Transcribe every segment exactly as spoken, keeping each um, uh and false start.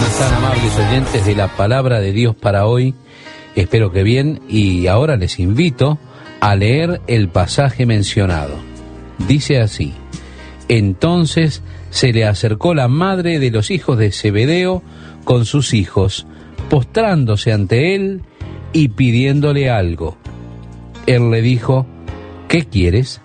están, amables oyentes de la Palabra de Dios para hoy? Espero que bien, y ahora les invito a leer el pasaje mencionado. Dice así: entonces se le acercó la madre de los hijos de Zebedeo con sus hijos, postrándose ante él y pidiéndole algo. Él le dijo: ¿qué quieres?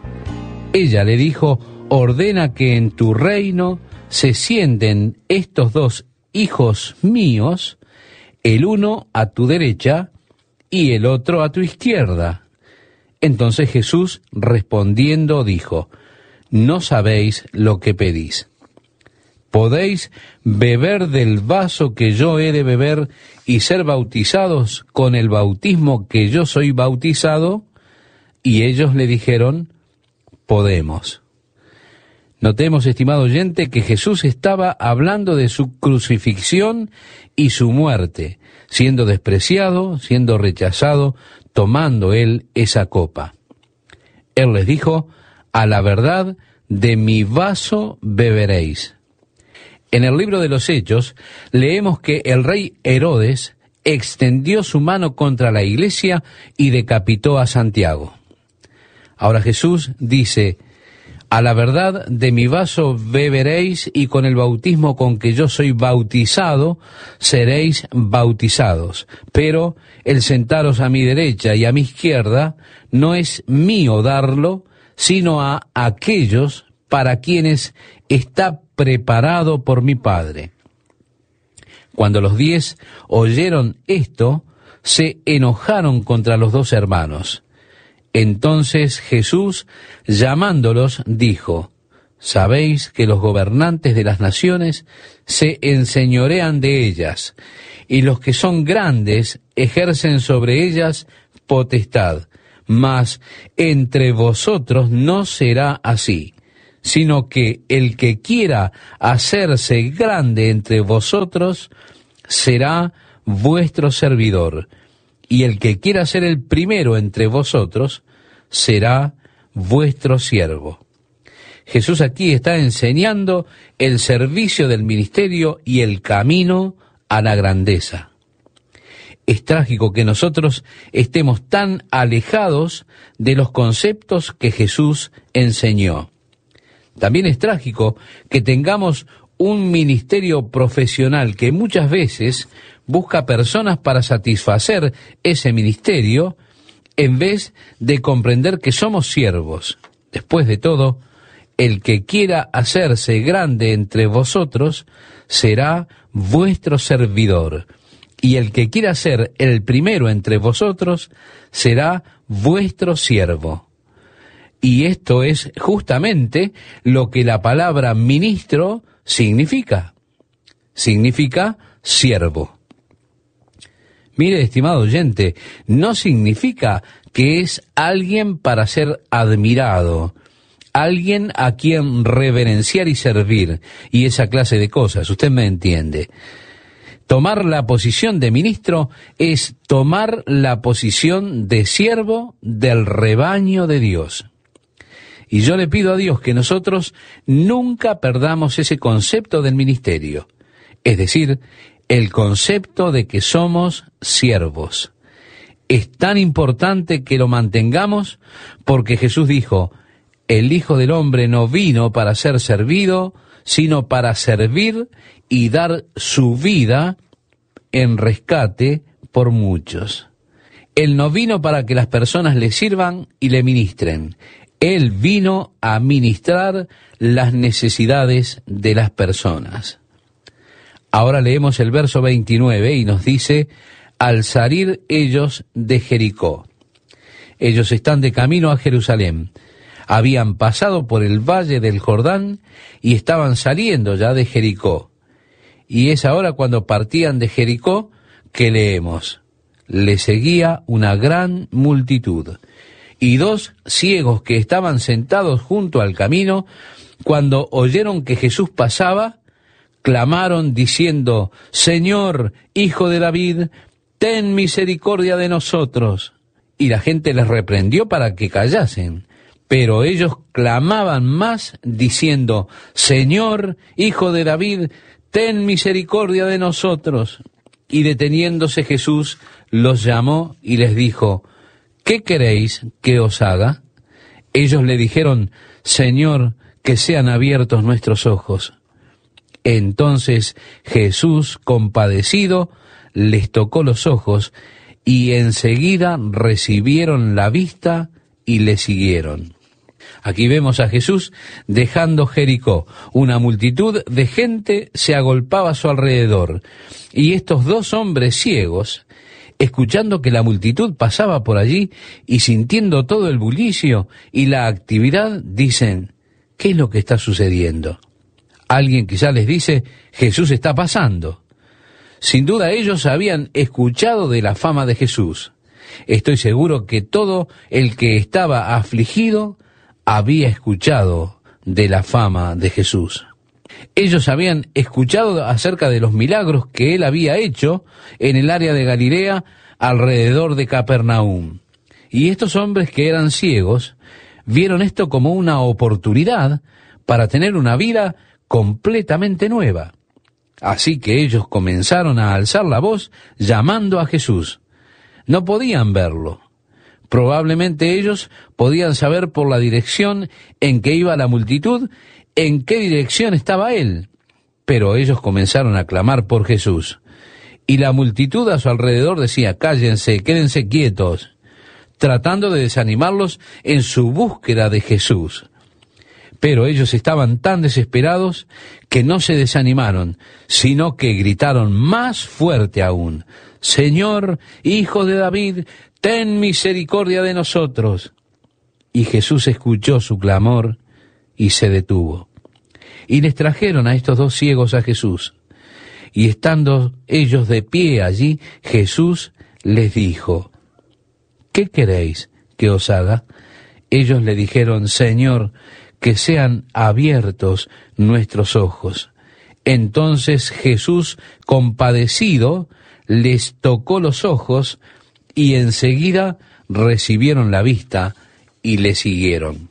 Ella le dijo: ordena que en tu reino se sienten estos dos hijos míos, el uno a tu derecha y el otro a tu izquierda. Entonces Jesús, respondiendo, dijo: no sabéis lo que pedís. ¿Podéis beber del vaso que yo he de beber y ser bautizados con el bautismo que yo soy bautizado? Y ellos le dijeron: podemos. Notemos, estimado oyente, que Jesús estaba hablando de su crucifixión y su muerte, siendo despreciado, siendo rechazado, tomando él esa copa. Él les dijo: a la verdad, de mi vaso beberéis. En el libro de los Hechos leemos que el rey Herodes extendió su mano contra la iglesia y decapitó a Santiago. Ahora Jesús dice: a la verdad, de mi vaso beberéis, y con el bautismo con que yo soy bautizado, seréis bautizados. Pero el sentaros a mi derecha y a mi izquierda no es mío darlo, sino a aquellos para quienes está preparado por mi Padre. Cuando los diez oyeron esto, se enojaron contra los dos hermanos. Entonces Jesús, llamándolos, dijo: sabéis que los gobernantes de las naciones se enseñorean de ellas, y los que son grandes ejercen sobre ellas potestad. Mas entre vosotros no será así, sino que el que quiera hacerse grande entre vosotros será vuestro servidor. Y el que quiera ser el primero entre vosotros será vuestro siervo. Jesús aquí está enseñando el servicio del ministerio y el camino a la grandeza. Es trágico que nosotros estemos tan alejados de los conceptos que Jesús enseñó. También es trágico que tengamos un ministerio profesional que muchas veces busca personas para satisfacer ese ministerio, en vez de comprender que somos siervos. Después de todo, el que quiera hacerse grande entre vosotros será vuestro servidor, y el que quiera ser el primero entre vosotros será vuestro siervo. Y esto es justamente lo que la palabra ministro significa. Significa siervo. Mire, estimado oyente, no significa que es alguien para ser admirado, alguien a quien reverenciar y servir, y esa clase de cosas. Usted me entiende. Tomar la posición de ministro es tomar la posición de siervo del rebaño de Dios. Y yo le pido a Dios que nosotros nunca perdamos ese concepto del ministerio, es decir, el concepto de que somos siervos. Es tan importante que lo mantengamos porque Jesús dijo: el Hijo del Hombre no vino para ser servido, sino para servir y dar su vida en rescate por muchos. Él no vino para que las personas le sirvan y le ministren. Él vino a ministrar las necesidades de las personas. Ahora leemos el verso veintinueve y nos dice: al salir ellos de Jericó. Ellos están de camino a Jerusalén. Habían pasado por el valle del Jordán y estaban saliendo ya de Jericó. Y es ahora cuando partían de Jericó que leemos: le seguía una gran multitud. Y dos ciegos que estaban sentados junto al camino, cuando oyeron que Jesús pasaba, clamaron diciendo: Señor, Hijo de David, ten misericordia de nosotros. Y la gente les reprendió para que callasen. Pero ellos clamaban más diciendo: Señor, Hijo de David, ten misericordia de nosotros. Y deteniéndose Jesús, los llamó y les dijo, ¿qué queréis que os haga? Ellos le dijeron, Señor, que sean abiertos nuestros ojos. Entonces Jesús, compadecido, les tocó los ojos, y enseguida recibieron la vista y le siguieron. Aquí vemos a Jesús dejando Jericó. Una multitud de gente se agolpaba a su alrededor, y estos dos hombres ciegos, escuchando que la multitud pasaba por allí y sintiendo todo el bullicio y la actividad, dicen, ¿qué es lo que está sucediendo? Alguien quizá les dice, Jesús está pasando. Sin duda ellos habían escuchado de la fama de Jesús. Estoy seguro que todo el que estaba afligido había escuchado de la fama de Jesús. Ellos habían escuchado acerca de los milagros que él había hecho en el área de Galilea alrededor de Capernaum. Y estos hombres que eran ciegos vieron esto como una oportunidad para tener una vida completamente nueva. Así que ellos comenzaron a alzar la voz llamando a Jesús. No podían verlo. Probablemente ellos podían saber por la dirección en que iba la multitud, en qué dirección estaba él. Pero ellos comenzaron a clamar por Jesús. Y la multitud a su alrededor decía, cállense, quédense quietos, tratando de desanimarlos en su búsqueda de Jesús. Pero ellos estaban tan desesperados que no se desanimaron, sino que gritaron más fuerte aún, Señor, Hijo de David, ten misericordia de nosotros. Y Jesús escuchó su clamor y se detuvo. Y les trajeron a estos dos ciegos a Jesús. Y estando ellos de pie allí, Jesús les dijo, ¿qué queréis que os haga? Ellos le dijeron, Señor, que sean abiertos nuestros ojos. Entonces Jesús, compadecido, les tocó los ojos y enseguida recibieron la vista y le siguieron.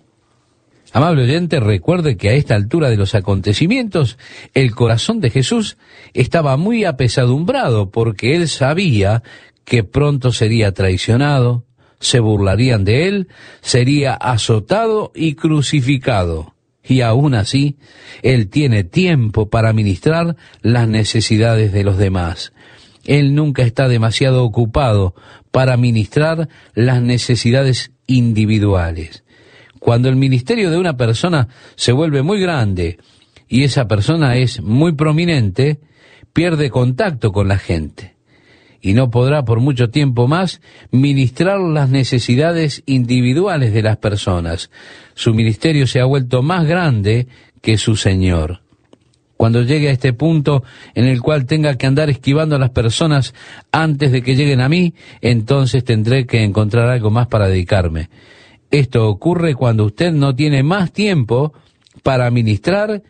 Amable oyente, recuerde que a esta altura de los acontecimientos, el corazón de Jesús estaba muy apesadumbrado porque él sabía que pronto sería traicionado, se burlarían de él, sería azotado y crucificado. Y aún así, él tiene tiempo para ministrar las necesidades de los demás. Él nunca está demasiado ocupado para ministrar las necesidades individuales. Cuando el ministerio de una persona se vuelve muy grande y esa persona es muy prominente, pierde contacto con la gente y no podrá por mucho tiempo más ministrar las necesidades individuales de las personas. Su ministerio se ha vuelto más grande que su Señor. Cuando llegue a este punto en el cual tenga que andar esquivando a las personas antes de que lleguen a mí, entonces tendré que encontrar algo más para dedicarme. Esto ocurre cuando usted no tiene más tiempo para ministrar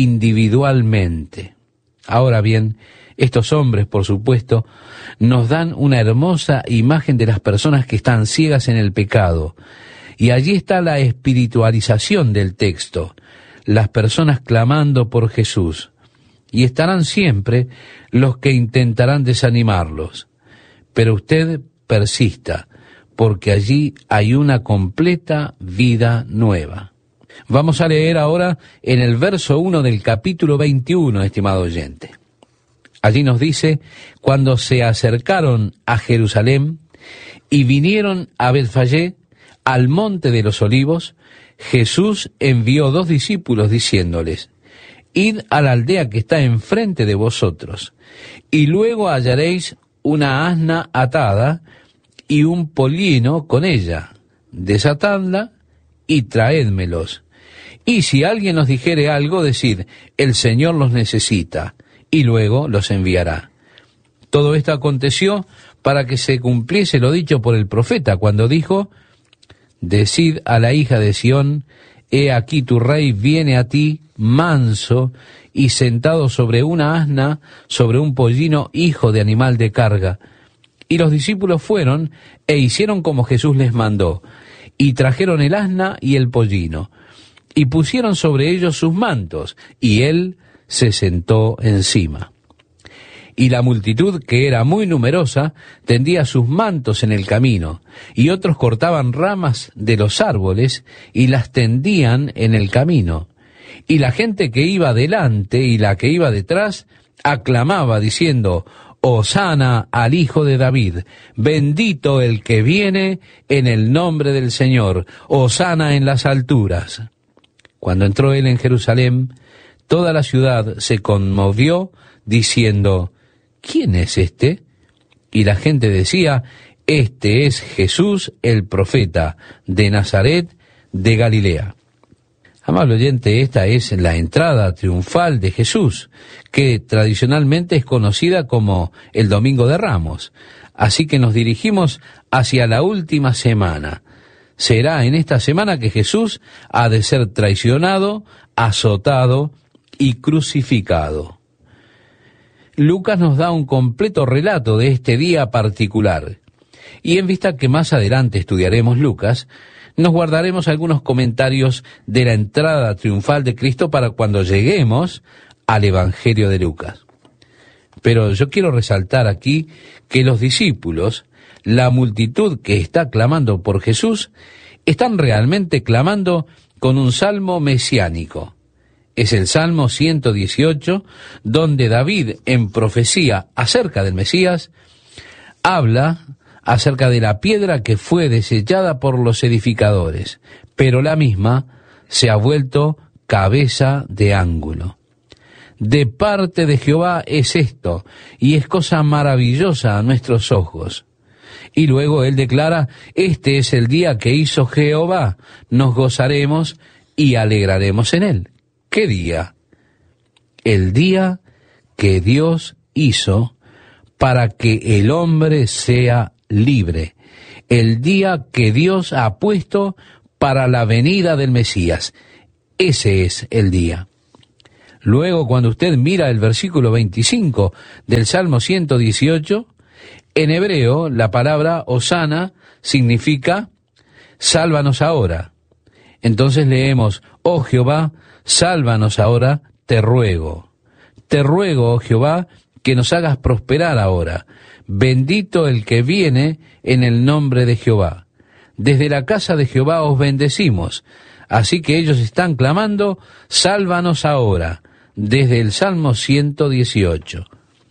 individualmente. Ahora bien, estos hombres, por supuesto, nos dan una hermosa imagen de las personas que están ciegas en el pecado. Y allí está la espiritualización del texto, las personas clamando por Jesús. Y estarán siempre los que intentarán desanimarlos. Pero usted persista, porque allí hay una completa vida nueva. Vamos a leer ahora en el verso uno del capítulo veintiuno, estimado oyente. Allí nos dice, cuando se acercaron a Jerusalén y vinieron a Betfagé, al monte de los olivos, Jesús envió dos discípulos diciéndoles, id a la aldea que está enfrente de vosotros, y luego hallaréis una asna atada y un pollino con ella, desatadla y traédmelos. Y si alguien os dijere algo, decid, el Señor los necesita, y luego los enviará. Todo esto aconteció para que se cumpliese lo dicho por el profeta, cuando dijo, decid a la hija de Sión, he aquí tu rey viene a ti, manso, y sentado sobre una asna, sobre un pollino, hijo de animal de carga. Y los discípulos fueron e hicieron como Jesús les mandó, y trajeron el asna y el pollino, y pusieron sobre ellos sus mantos, y él se sentó encima. Y la multitud, que era muy numerosa, tendía sus mantos en el camino, y otros cortaban ramas de los árboles y las tendían en el camino. Y la gente que iba delante y la que iba detrás aclamaba diciendo: Hosana al Hijo de David, bendito el que viene en el nombre del Señor, Hosana en las alturas. Cuando entró él en Jerusalén, toda la ciudad se conmovió diciendo: ¿quién es este? Y la gente decía: este es Jesús el profeta de Nazaret de Galilea. Amable oyente, esta es la entrada triunfal de Jesús, que tradicionalmente es conocida como el Domingo de Ramos. Así que nos dirigimos hacia la última semana. Será en esta semana que Jesús ha de ser traicionado, azotado y crucificado. Lucas nos da un completo relato de este día particular. Y en vista que más adelante estudiaremos Lucas, nos guardaremos algunos comentarios de la entrada triunfal de Cristo para cuando lleguemos al Evangelio de Lucas. Pero yo quiero resaltar aquí que los discípulos, la multitud que está clamando por Jesús, están realmente clamando con un salmo mesiánico. Es el Salmo ciento dieciocho, donde David, en profecía acerca del Mesías, habla acerca de la piedra que fue desechada por los edificadores, pero la misma se ha vuelto cabeza de ángulo. De parte de Jehová es esto, y es cosa maravillosa a nuestros ojos. Y luego él declara: este es el día que hizo Jehová, nos gozaremos y alegraremos en él. ¿Qué día? El día que Dios hizo para que el hombre sea libre. El día que Dios ha puesto para la venida del Mesías. Ese es el día. Luego, cuando usted mira el versículo veinticinco del Salmo ciento dieciocho, en hebreo la palabra Hosana significa sálvanos ahora. Entonces leemos: oh Jehová, sálvanos ahora, te ruego. Te ruego, oh Jehová, que nos hagas prosperar ahora. Bendito el que viene en el nombre de Jehová. Desde la casa de Jehová os bendecimos. Así que ellos están clamando: sálvanos ahora, desde el Salmo ciento dieciocho.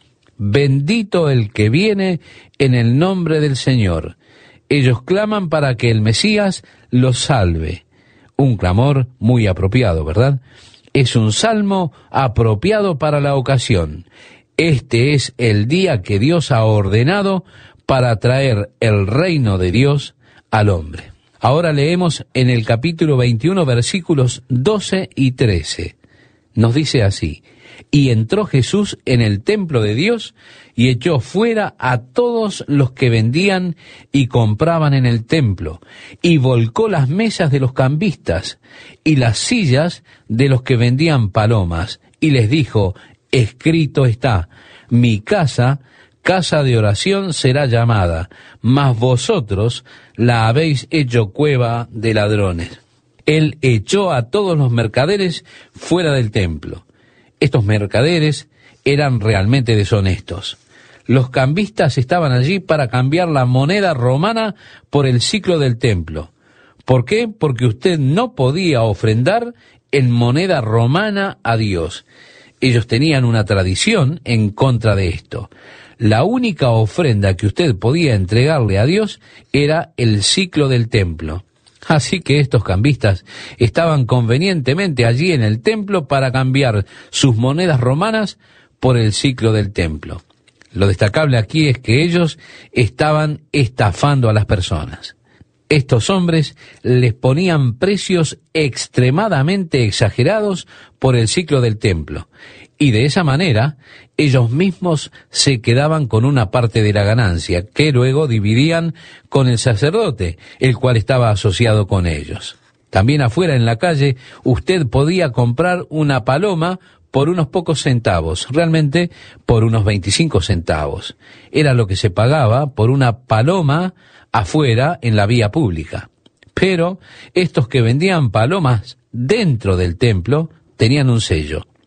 Bendito el que viene en el nombre del Señor. Ellos claman para que el Mesías los salve. Un clamor muy apropiado, ¿verdad? Es un salmo apropiado para la ocasión. Este es el día que Dios ha ordenado para traer el reino de Dios al hombre. Ahora leemos en el capítulo veintiuno, versículos doce y trece. Nos dice así: y entró Jesús en el templo de Dios y echó fuera a todos los que vendían y compraban en el templo, y volcó las mesas de los cambistas y las sillas de los que vendían palomas, y les dijo: escrito está, mi casa, casa de oración será llamada, mas vosotros la habéis hecho cueva de ladrones. Él echó a todos los mercaderes fuera del templo. Estos mercaderes eran realmente deshonestos. Los cambistas estaban allí para cambiar la moneda romana por el siclo del templo. ¿Por qué? Porque usted no podía ofrendar en moneda romana a Dios. Ellos tenían una tradición en contra de esto. La única ofrenda que usted podía entregarle a Dios era el siclo del templo. Así que estos cambistas estaban convenientemente allí en el templo para cambiar sus monedas romanas por el siclo del templo. Lo destacable aquí es que ellos estaban estafando a las personas. Estos hombres les ponían precios extremadamente exagerados por el siclo del templo, y de esa manera ellos mismos se quedaban con una parte de la ganancia, que luego dividían con el sacerdote, el cual estaba asociado con ellos. También afuera en la calle usted podía comprar una paloma por unos pocos centavos, realmente por unos veinticinco centavos. Era lo que se pagaba por una paloma afuera en la vía pública. Pero estos que vendían palomas dentro del templo tenían un sello.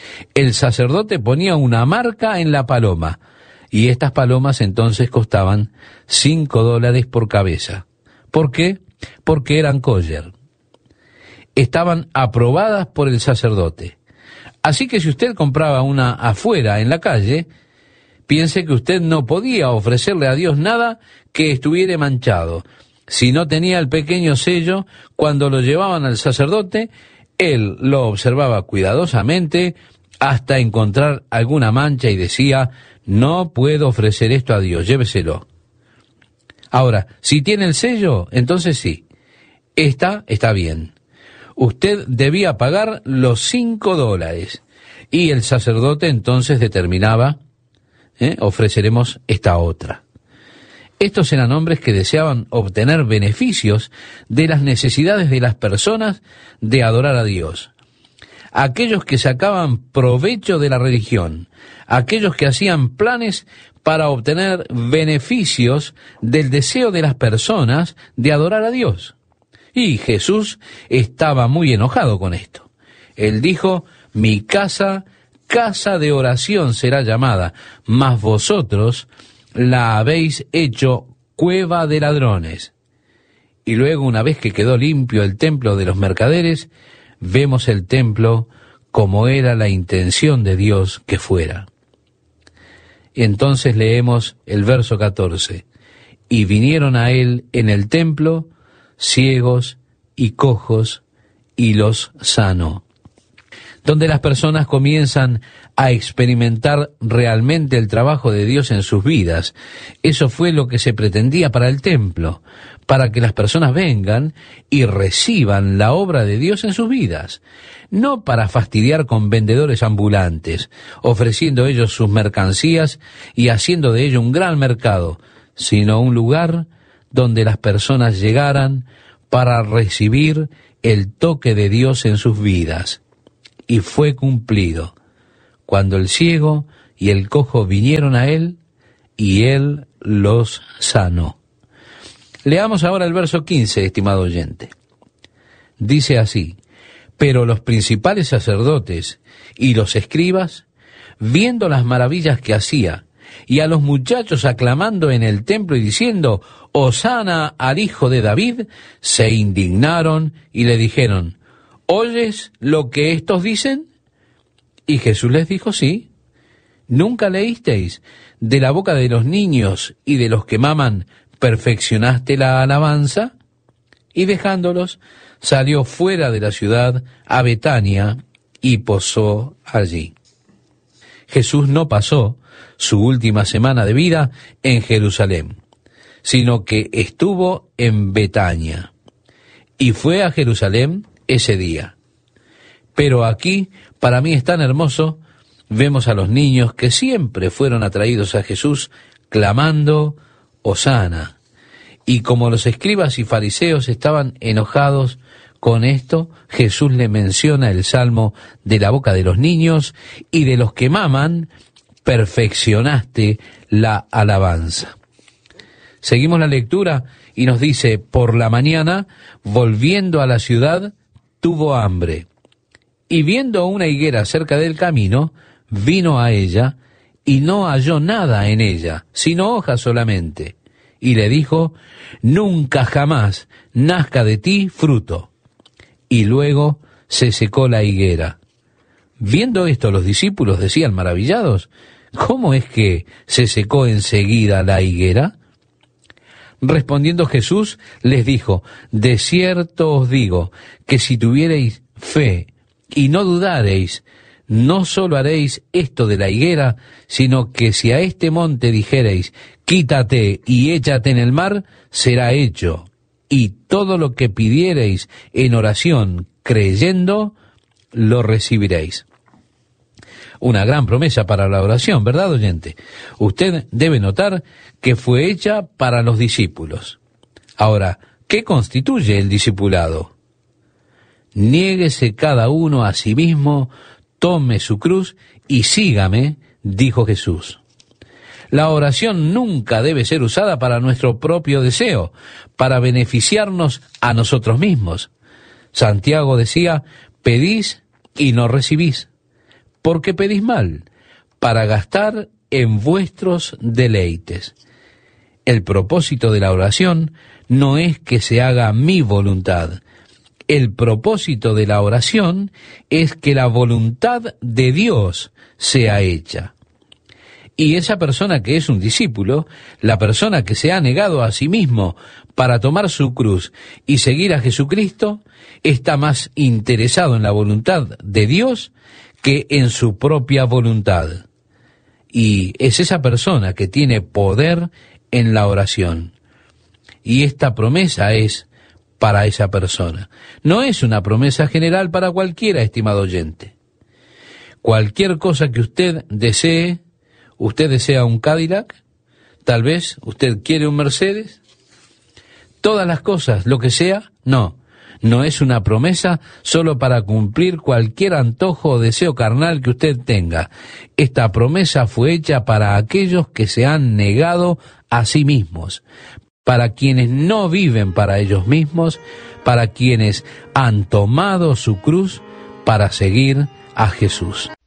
el sacerdote ponía una marca en la paloma, y estas palomas entonces costaban cinco dólares por cabeza. ¿Por qué? Porque eran kosher. Estaban aprobadas por el sacerdote. Así que si usted compraba una afuera en la calle, piense que usted no podía ofrecerle a Dios nada que estuviera manchado. Si no tenía el pequeño sello, cuando lo llevaban al sacerdote, él lo observaba cuidadosamente hasta encontrar alguna mancha y decía: no puedo ofrecer esto a Dios, lléveselo. Ahora, si tiene el sello, entonces sí, esta está bien. Usted debía pagar los cinco dólares y el sacerdote entonces determinaba, ¿eh? ofreceremos esta otra. Estos eran hombres que deseaban obtener beneficios de las necesidades de las personas de adorar a Dios. Aquellos que sacaban provecho de la religión, aquellos que hacían planes para obtener beneficios del deseo de las personas de adorar a Dios. Y Jesús estaba muy enojado con esto. Él dijo: mi casa, casa de oración será llamada, mas vosotros la habéis hecho cueva de ladrones. Y luego, una vez que quedó limpio el templo de los mercaderes, vemos el templo como era la intención de Dios que fuera. Y entonces leemos el verso catorce. Y vinieron a él en el templo ciegos y cojos, y los sanó. Donde las personas comienzan a experimentar realmente el trabajo de Dios en sus vidas. Eso fue lo que se pretendía para el templo, para que las personas vengan y reciban la obra de Dios en sus vidas, no para fastidiar con vendedores ambulantes, ofreciendo ellos sus mercancías y haciendo de ello un gran mercado, sino un lugar donde las personas llegaran para recibir el toque de Dios en sus vidas. Y fue cumplido, cuando el ciego y el cojo vinieron a él, y él los sanó. Leamos ahora el verso quince, estimado oyente. Dice así: pero los principales sacerdotes y los escribas, viendo las maravillas que hacía, y a los muchachos aclamando en el templo y diciendo: Hosana al hijo de David, se indignaron y le dijeron: ¿oyes lo que estos dicen? Y Jesús les dijo: sí. ¿Nunca leísteis: de la boca de los niños y de los que maman perfeccionaste la alabanza? Y dejándolos, salió fuera de la ciudad a Betania y posó allí. Jesús no pasó su última semana de vida en Jerusalén, sino que estuvo en Betania, y fue a Jerusalén ese día. Pero aquí, para mí es tan hermoso, vemos a los niños que siempre fueron atraídos a Jesús, clamando: Hosana. Y como los escribas y fariseos estaban enojados con esto, Jesús le menciona el salmo: de la boca de los niños y de los que maman, perfeccionaste la alabanza. Seguimos la lectura y nos dice: por la mañana, volviendo a la ciudad, tuvo hambre. Y viendo una higuera cerca del camino, vino a ella, y no halló nada en ella, sino hojas solamente. Y le dijo: nunca jamás nazca de ti fruto. Y luego se secó la higuera. Viendo esto, los discípulos decían maravillados: ¿cómo es que se secó enseguida la higuera? Respondiendo Jesús, les dijo: de cierto os digo, que si tuviereis fe y no dudareis, no solo haréis esto de la higuera, sino que si a este monte dijereis: quítate y échate en el mar, será hecho. Y todo lo que pidiereis en oración, creyendo, lo recibiréis. Una gran promesa para la oración, ¿verdad, oyente? Usted debe notar que fue hecha para los discípulos. Ahora, ¿qué constituye el discipulado? Niéguese cada uno a sí mismo, tome su cruz y sígame, dijo Jesús. La oración nunca debe ser usada para nuestro propio deseo, para beneficiarnos a nosotros mismos. Santiago decía: pedís y no recibís, porque pedís mal, para gastar en vuestros deleites. El propósito de la oración no es que se haga mi voluntad. El propósito de la oración es que la voluntad de Dios sea hecha. Y esa persona que es un discípulo, la persona que se ha negado a sí mismo para tomar su cruz y seguir a Jesucristo, está más interesado en la voluntad de Dios que en su propia voluntad. Y es esa persona que tiene poder en la oración. Y esta promesa es para esa persona. No es una promesa general para cualquiera, estimado oyente. Cualquier cosa que usted desee, usted desea un Cadillac, tal vez usted quiere un Mercedes, todas las cosas, lo que sea, no. No es una promesa solo para cumplir cualquier antojo o deseo carnal que usted tenga. Esta promesa fue hecha para aquellos que se han negado a sí mismos, para quienes no viven para ellos mismos, para quienes han tomado su cruz para seguir a Jesús.